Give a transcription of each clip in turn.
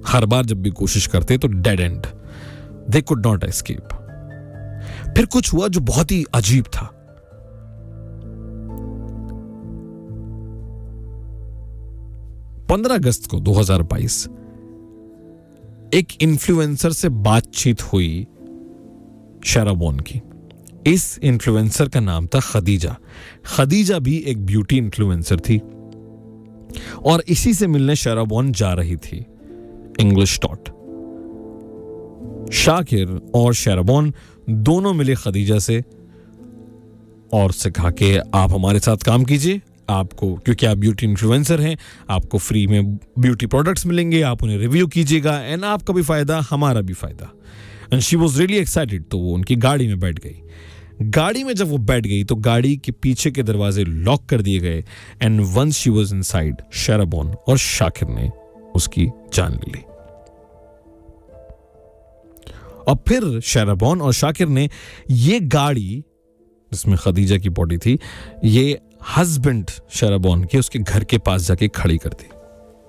हर बार जब भी कोशिश करते तो dead and, they could not escape. फिर कुछ हुआ जो बहुत ही अजीब था। 15 अगस्त को 2022 एक इन्फ्लुएंसर से बातचीत हुई शराबोन की। इस इन्फ्लुएंसर का नाम था खदीजा। खदीजा भी एक ब्यूटी इन्फ्लुएंसर थी और इसी से मिलने शराबोन जा रही थी इंग्लिश टॉट। शाकिर और शराबोन दोनों मिले खदीजा से और से कहा कि आप हमारे साथ काम कीजिए, आपको, क्योंकि आप ब्यूटी इन्फ्लुएंसर हैं, आपको फ्री में ब्यूटी प्रोडक्ट्स मिलेंगे, आप उन्हें रिव्यू कीजिएगा एंड आपका भी फायदा हमारा भी फायदा। And she was really excited. तो वो उनकी गाड़ी में बैठ गई। गाड़ी में जब वो बैठ गई तो गाड़ी के पीछे के दरवाजे लॉक कर दिए गए and once she was inside, शराबोन और शाकिर ने उसकी जान ले ली। और फिर शराबोन और शाकिर ने ये गाड़ी जिसमें खदीजा की बॉडी थी, ये हस्बैंड शराबोन के उसके घर के पास जाके खड़ी कर दी।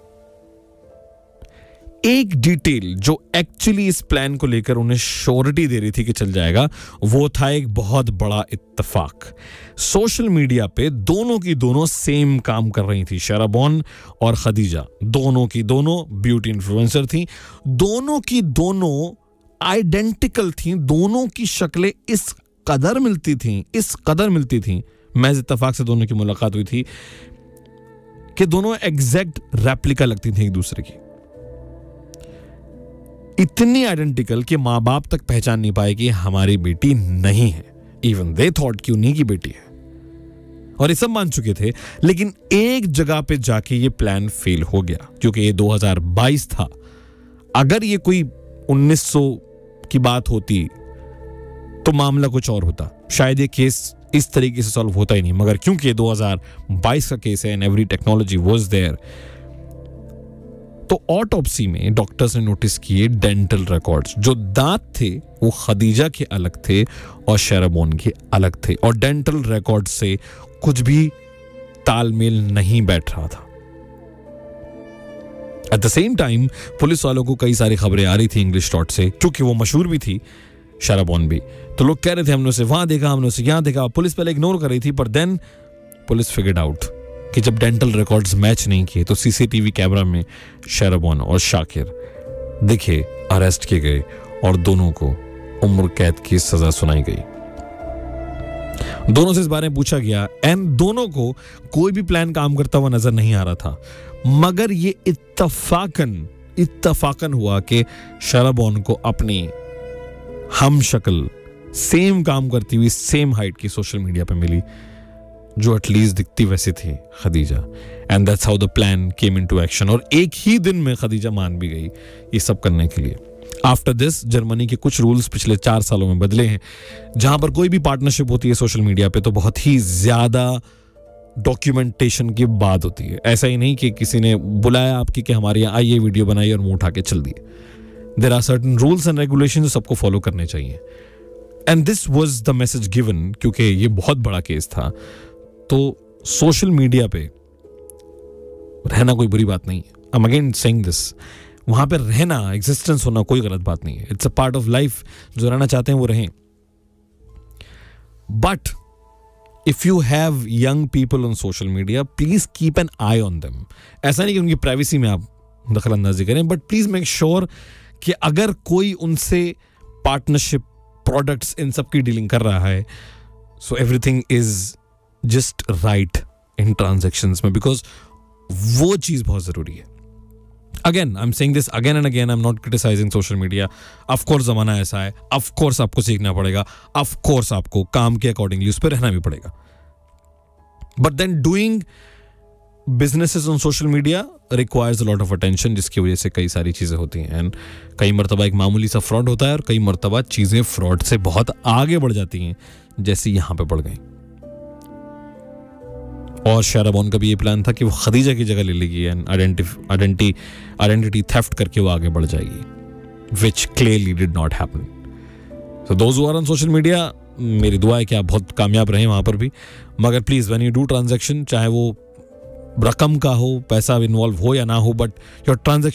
एक डिटेल जो एक्चुअली इस प्लान को लेकर उन्हें श्योरिटी दे रही थी कि चल जाएगा, वो था एक बहुत बड़ा इत्तेफाक। सोशल मीडिया पे दोनों की दोनों सेम काम कर रही थी। शराबोन और खदीजा दोनों की दोनों ब्यूटी इन्फ्लुएंसर थी, दोनों की दोनों आइडेंटिकल थी, दोनों की शक्लें इस कदर मिलती थी, महज इत्तेफाक से दोनों की मुलाकात हुई थी कि दोनों एग्जैक्ट रेप्लिका लगती थी एक दूसरे की। इतनी आइडेंटिकल कि माँ बाप तक पहचान नहीं पाए कि हमारी बेटी नहीं है। इवन दे थॉट कि उन्हीं की बेटी है और ये सब मान चुके थे। लेकिन एक जगह पे जाके ये प्लान फेल हो गया, क्योंकि ये 2022 था। अगर ये कोई 1900 की बात होती तो मामला कुछ और होता, शायद ये केस इस तरीके से सॉल्व होता ही नहीं। मगर क्योंकि 2022 का केस है and every technology was there, तो ऑटोप्सी में डॉक्टर्स ने नोटिस किए डेंटल रिकॉर्ड्स। जो दांत थे वो खदीजा के अलग थे और शराबोन के अलग थे, और डेंटल रिकॉर्ड से कुछ भी तालमेल नहीं बैठ रहा था। At the same time police वालों को कई सारी खबरें आ रही थी इंग्लिश टॉट से, क्योंकि वो मशहूर भी थी, शराबोन भी। तो लोग कह रहे थे हमने उसे वहां देखा, हमने उसे यहां देखा। पुलिस पहले इग्नोर कर रही थी, पर देन पुलिस फिगर्ड आउट कि जब डेंटल रिकॉर्ड्स मैच नहीं किए तो सीसीटीवी कैमरा में शराबोन और शाकिर दिखे, अरेस्ट किए गए और दोनों को उम्र कैद की सजा सुनाई गई। दोनों से इस बारे में पूछा गया एंड दोनों को कोई भी प्लान काम करता हुआ नजर नहीं आ रहा था। मगर ये इत्तफाकन हुआ कि शराबोन को अपनी हम शक्ल सेम काम करती हुई सेम हाइट की सोशल मीडिया पे मिली, जो एटलीस्ट दिखती वैसी थी, Khadija. And that's how the plan came into action. और एक ही दिन में खदीजा मान भी गई ये सब करने के लिए। आफ्टर दिस जर्मनी के कुछ रूल्स पिछले 4 सालों में बदले हैं, जहां पर कोई भी पार्टनरशिप होती है सोशल मीडिया पे तो बहुत ही ज्यादा डॉक्यूमेंटेशन की बात होती है। ऐसा ही नहीं कि किसी ने बुलाया आपकी कि हमारे यहाँ आइए वीडियो बनाई और मुंह उठा के चल दिए। There are certain rules and regulation जो सबको फॉलो करने चाहिए। And this was the message given, क्योंकि ये बहुत बड़ा केस था। तो सोशल मीडिया पे रहना कोई बुरी बात नहीं है। I am again saying this, वहां पे रहना, एग्जिस्टेंस होना कोई गलत बात नहीं है। It's a part of life. जो रहना चाहते हैं वो रहें। But if you have young people on social media, please keep an I on them. ऐसा नहीं कि उनकी प्राइवेसी में आप दखल अंदाजी करें, बट प्लीज मेक श्योर कि अगर कोई उनसे पार्टनरशिप, प्रोडक्ट्स, इन सब की डीलिंग कर रहा है, so everything is just right in transactions में, बिकॉज वो चीज बहुत जरूरी है। Again I am saying this again and again, I am not criticising social media. Of course जमाना ऐसा है, ऑफ कोर्स आपको सीखना पड़ेगा, ऑफ कोर्स आपको काम के अकॉर्डिंगली उस पर रहना भी पड़ेगा। But then doing businesses on social media requires a lot of attention, जिसकी वजह से कई सारी चीजें होती हैं। एंड कई मरतबा एक मामूली सा फ्रॉड होता है और कई मरतबा चीजें फ्रॉड से बहुत आगे बढ़ जाती हैं, जैसे यहां पे बढ़ गई। और शराबोन का भी ये प्लान था कि वो खदीजा की जगह ले लेगी एंड आइडेंटिटी थेफ्ट करके वो आगे बढ़ जाएगी, विच clearly did not happen. So those who are on social media, मेरी दुआ है कि आप बहुत कामयाब रहें वहां पर भी। मगर please when you do transaction, चाहे वो रकम का हो, पैसा इन्वॉल्व हो या ना हो, बट योर ट्रांजैक्शन